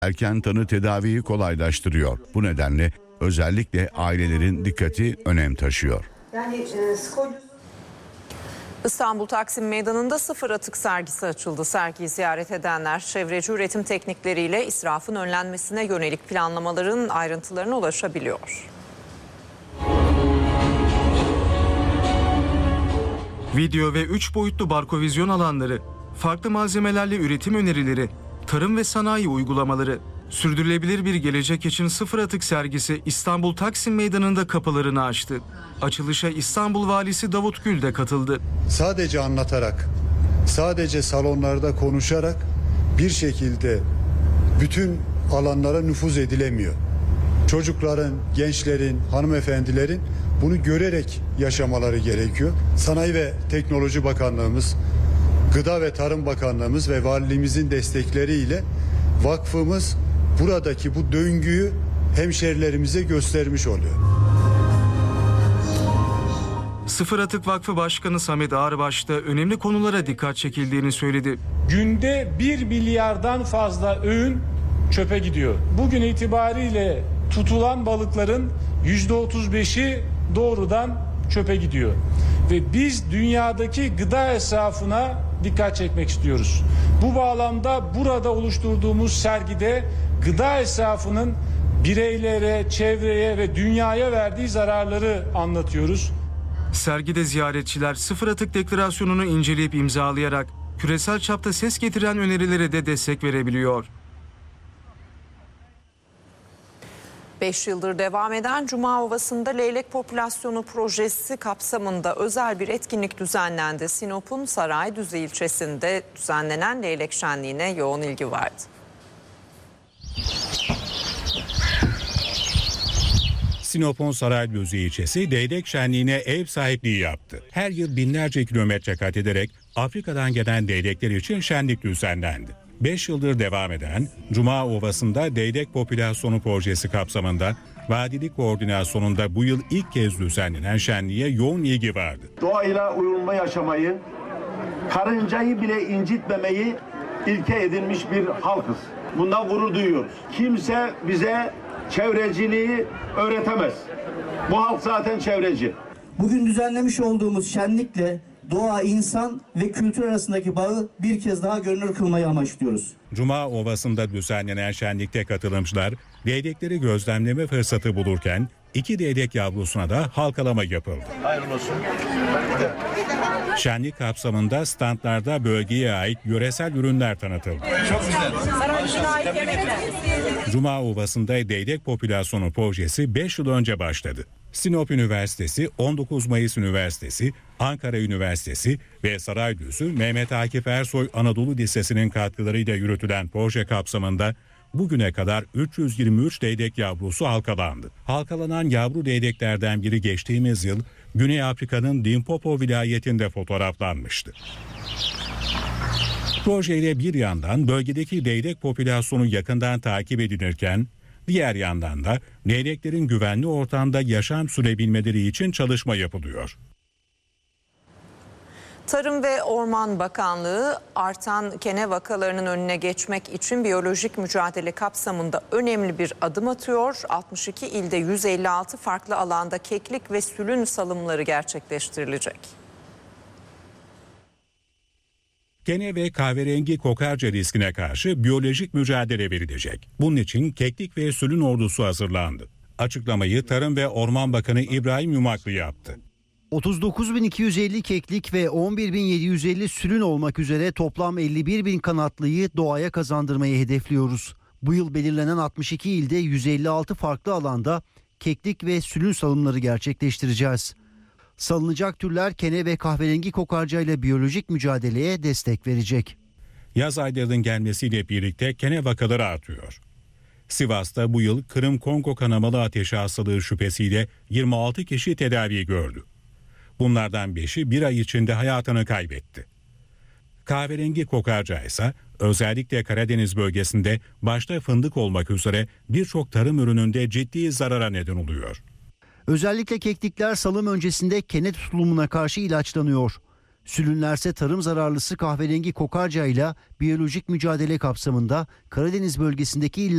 Erken tanı tedaviyi kolaylaştırıyor. Bu nedenle özellikle ailelerin dikkati önem taşıyor. İstanbul Taksim Meydanı'nda sıfır atık sergisi açıldı. Sergiyi ziyaret edenler çevreci üretim teknikleriyle israfın önlenmesine yönelik planlamaların ayrıntılarına ulaşabiliyor. Video ve 3 boyutlu barkovizyon alanları, farklı malzemelerle üretim önerileri, tarım ve sanayi uygulamaları, sürdürülebilir bir gelecek için sıfır atık sergisi İstanbul Taksim Meydanı'nda kapılarını açtı. Açılışa İstanbul Valisi Davut Gül de katıldı. Sadece anlatarak, sadece salonlarda konuşarak bir şekilde bütün alanlara nüfuz edilemiyor. Çocukların, gençlerin, hanımefendilerin bunu görerek yaşamaları gerekiyor. Sanayi ve Teknoloji Bakanlığımız, Gıda ve Tarım Bakanlığımız ve valiliğimizin destekleriyle vakfımız buradaki bu döngüyü hemşerilerimize göstermiş oluyor. Sıfır Atık Vakfı Başkanı Samet Ağırbaş da önemli konulara dikkat çekildiğini söyledi. Günde 1 milyardan fazla öğün çöpe gidiyor. Bugün itibariyle tutulan balıkların %35'i doğrudan çöpe gidiyor. Ve biz dünyadaki gıda esrafına dikkat çekmek istiyoruz. Bu bağlamda burada oluşturduğumuz sergide gıda esrafının bireylere, çevreye ve dünyaya verdiği zararları anlatıyoruz. Sergide ziyaretçiler sıfır atık deklarasyonunu inceleyip imzalayarak küresel çapta ses getiren önerilere de destek verebiliyor. 5 yıldır devam eden Cuma Ovası'nda leylek popülasyonu projesi kapsamında özel bir etkinlik düzenlendi. Sinop'un Saraydüzü ilçesinde düzenlenen leylek şenliğine yoğun ilgi vardı. Sinop'un Saraydüzü ilçesi leylek şenliğine ev sahipliği yaptı. Her yıl binlerce kilometre kat ederek Afrika'dan gelen leylekler için şenlik düzenlendi. 5 yıldır devam eden Cuma Ovası'nda leylek popülasyonu projesi kapsamında vadilik koordinasyonunda bu yıl ilk kez düzenlenen şenliğe yoğun ilgi vardı. Doğayla uyumlu yaşamayı, karıncayı bile incitmemeyi ilke edinmiş bir halkız. Bundan gurur duyuyoruz. Kimse bize çevreciliği öğretemez. Bu halk zaten çevreci. Bugün düzenlemiş olduğumuz şenlikle doğa, insan ve kültür arasındaki bağı bir kez daha görünür kılmayı amaçlıyoruz. Cuma Ovası'nda düzenlenen şenlikte katılımcılar leylekleri gözlemleme fırsatı bulurken 2 leylek yavrusuna da halkalama yapıldı. Hayırlı olsun. Şenlik kapsamında standlarda bölgeye ait yöresel ürünler tanıtıldı. Çok güzel. Cuma Ovası'nda leylek popülasyonu projesi 5 yıl önce başladı. Sinop Üniversitesi, 19 Mayıs Üniversitesi, Ankara Üniversitesi ve Saraydüzü Mehmet Akif Ersoy Anadolu Lisesi'nin katkılarıyla yürütülen proje kapsamında bugüne kadar 323 leylek yavrusu halkalandı. Halkalanan yavru leyleklerden biri geçtiğimiz yıl Güney Afrika'nın Limpopo vilayetinde fotoğraflanmıştı. Projeyle bir yandan bölgedeki leylek popülasyonu yakından takip edilirken, diğer yandan da leyleklerin güvenli ortamda yaşam sürebilmeleri için çalışma yapılıyor. Tarım ve Orman Bakanlığı artan kene vakalarının önüne geçmek için biyolojik mücadele kapsamında önemli bir adım atıyor. 62 ilde 156 farklı alanda keklik ve sülün salımları gerçekleştirilecek. Kene ve kahverengi kokarca riskine karşı biyolojik mücadele verilecek. Bunun için keklik ve sülün ordusu hazırlandı. Açıklamayı Tarım ve Orman Bakanı İbrahim Yumaklı yaptı. 39.250 keklik ve 11.750 sülün olmak üzere toplam 51.000 kanatlıyı doğaya kazandırmayı hedefliyoruz. Bu yıl belirlenen 62 ilde 156 farklı alanda keklik ve sülün salımları gerçekleştireceğiz. Salınacak türler kene ve kahverengi kokarca ile biyolojik mücadeleye destek verecek. Yaz aylarının gelmesiyle birlikte kene vakaları artıyor. Sivas'ta bu yıl Kırım-Kongo kanamalı ateşi hastalığı şüphesiyle 26 kişi tedavi gördü. Bunlardan 5'i bir ay içinde hayatını kaybetti. Kahverengi kokarca ise özellikle Karadeniz bölgesinde başta fındık olmak üzere birçok tarım ürününde ciddi zarara neden oluyor. Özellikle keklikler salım öncesinde kene tutulumuna karşı ilaçlanıyor. Sülünlerse tarım zararlısı kahverengi kokarcayla biyolojik mücadele kapsamında Karadeniz bölgesindeki